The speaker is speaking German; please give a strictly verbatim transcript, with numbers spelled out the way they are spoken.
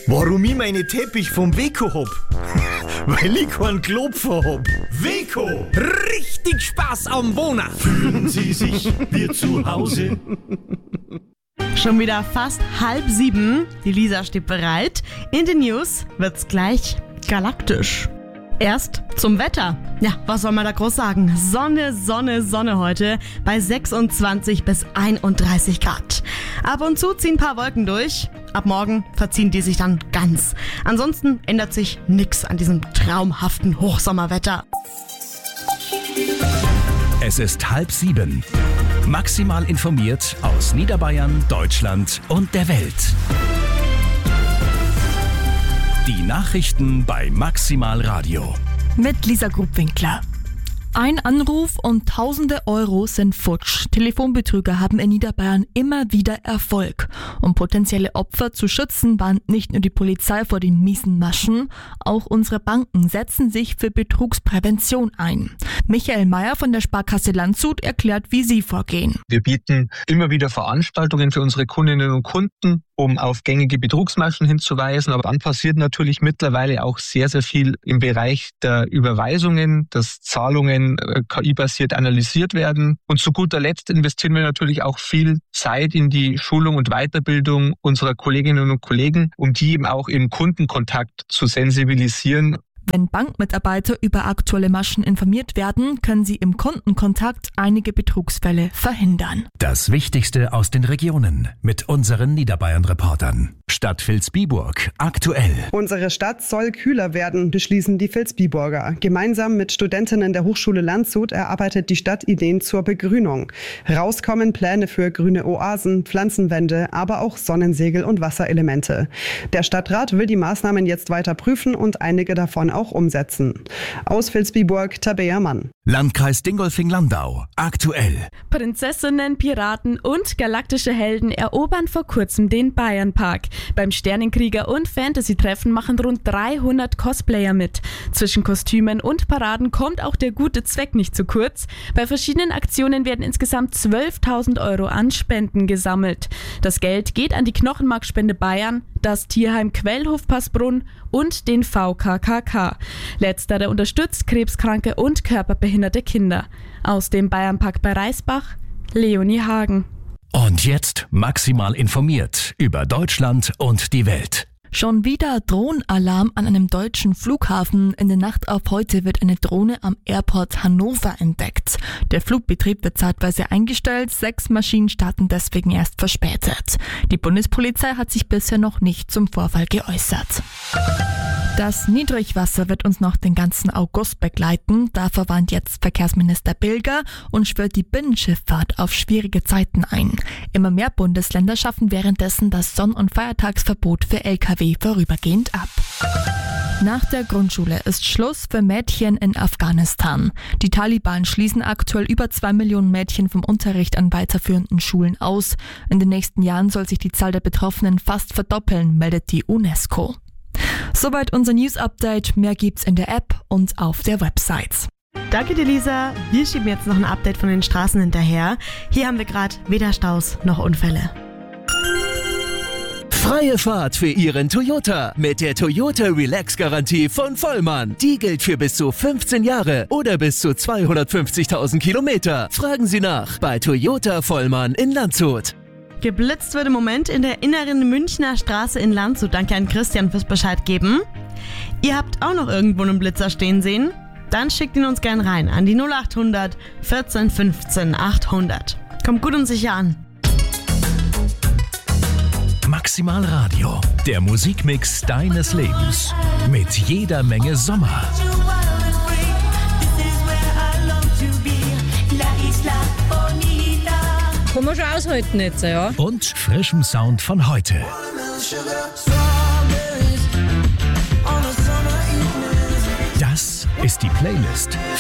Warum ich meine Teppich vom Weco hab? Weil ich keinen Klopfer hab. Weco! Richtig Spaß am Wohnen! Fühlen Sie sich wie zu Hause? Schon wieder fast halb sieben. Die Lisa steht bereit. In den News wird's gleich galaktisch. Erst zum Wetter. Ja, was soll man da groß sagen? Sonne, Sonne, Sonne heute bei sechsundzwanzig bis einunddreißig Grad. Ab und zu ziehen ein paar Wolken durch. Ab morgen verziehen die sich dann ganz. Ansonsten ändert sich nichts an diesem traumhaften Hochsommerwetter. Es ist halb sieben. Maximal informiert aus Niederbayern, Deutschland und der Welt. Die Nachrichten bei Maximal Radio. Mit Lisa Grubwinkler. Ein Anruf und tausende Euro sind futsch. Telefonbetrüger haben in Niederbayern immer wieder Erfolg. Um potenzielle Opfer zu schützen, warnt nicht nur die Polizei vor den miesen Maschen, auch unsere Banken setzen sich für Betrugsprävention ein. Michael Mayer von der Sparkasse Landshut erklärt, wie sie vorgehen. Wir bieten immer wieder Veranstaltungen für unsere Kundinnen und Kunden, um auf gängige Betrugsmaschen hinzuweisen. Aber dann passiert natürlich mittlerweile auch sehr, sehr viel im Bereich der Überweisungen, dass Zahlungen K I-basiert analysiert werden. Und zu guter Letzt investieren wir natürlich auch viel Zeit in die Schulung und Weiterbildung unserer Kolleginnen und Kollegen, um die eben auch im Kundenkontakt zu sensibilisieren. Wenn Bankmitarbeiter über aktuelle Maschen informiert werden, können sie im Kundenkontakt einige Betrugsfälle verhindern. Das Wichtigste aus den Regionen mit unseren Niederbayern-Reportern. Stadt Vilsbiburg aktuell. Unsere Stadt soll kühler werden, beschließen die Vilsbiburger. Gemeinsam mit Studentinnen der Hochschule Landshut erarbeitet die Stadt Ideen zur Begrünung. Rauskommen Pläne für grüne Oasen, Pflanzenwände, aber auch Sonnensegel und Wasserelemente. Der Stadtrat will die Maßnahmen jetzt weiter prüfen und einige davon auch umsetzen. Aus Vilsbiburg, Tabea Mann. Landkreis Dingolfing-Landau aktuell. Prinzessinnen, Piraten und galaktische Helden erobern vor kurzem den Bayernpark. Beim Sternenkrieger- und Fantasy-Treffen machen rund dreihundert Cosplayer mit. Zwischen Kostümen und Paraden kommt auch der gute Zweck nicht zu kurz. Bei verschiedenen Aktionen werden insgesamt zwölftausend Euro an Spenden gesammelt. Das Geld geht an die Knochenmarkspende Bayern, das Tierheim Quellhof Passbrunn und den V K K K. Letzterer unterstützt krebskranke und körperbehinderte Kinder. Aus dem Bayernpark bei Reisbach, Leonie Hagen. Und jetzt maximal informiert über Deutschland und die Welt. Schon wieder Drohnenalarm an einem deutschen Flughafen. In der Nacht auf heute wird eine Drohne am Airport Hannover entdeckt. Der Flugbetrieb wird zeitweise eingestellt, sechs Maschinen starten deswegen erst verspätet. Die Bundespolizei hat sich bisher noch nicht zum Vorfall geäußert. Das Niedrigwasser wird uns noch den ganzen August begleiten. Davor warnt jetzt Verkehrsminister Bilger und schwört die Binnenschifffahrt auf schwierige Zeiten ein. Immer mehr Bundesländer schaffen währenddessen das Sonn- und Feiertagsverbot für L K W vorübergehend ab. Nach der Grundschule ist Schluss für Mädchen in Afghanistan. Die Taliban schließen aktuell über zwei Millionen Mädchen vom Unterricht an weiterführenden Schulen aus. In den nächsten Jahren soll sich die Zahl der Betroffenen fast verdoppeln, meldet die UNESCO. Soweit unser News-Update. Mehr gibt's in der App und auf der Website. Danke dir, Lisa. Wir schieben jetzt noch ein Update von den Straßen hinterher. Hier haben wir gerade weder Staus noch Unfälle. Freie Fahrt für Ihren Toyota mit der Toyota Relax-Garantie von Vollmann. Die gilt für bis zu fünfzehn Jahre oder bis zu zweihundertfünfzigtausend Kilometer. Fragen Sie nach bei Toyota Vollmann in Landshut. Geblitzt wird im Moment in der inneren Münchner Straße in Landshut. Danke an Christian fürs Bescheid geben. Ihr habt auch noch irgendwo einen Blitzer stehen sehen? Dann schickt ihn uns gern rein an die null achthundert vierzehn fünfzehn achthundert. Kommt gut und sicher an. Maximal Radio, der Musikmix deines Lebens. Mit jeder Menge Sommer. Kann man schon aushalten jetzt, ja. Und frischem Sound von heute. Das ist die Playlist